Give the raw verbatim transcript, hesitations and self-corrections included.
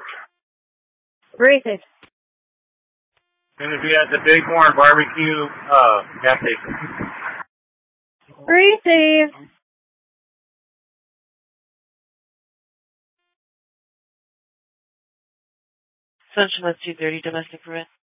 Racist. Gonna be at the Bighorn Barbecue uh, gas station. Receive. Central two thirty, domestic for rent.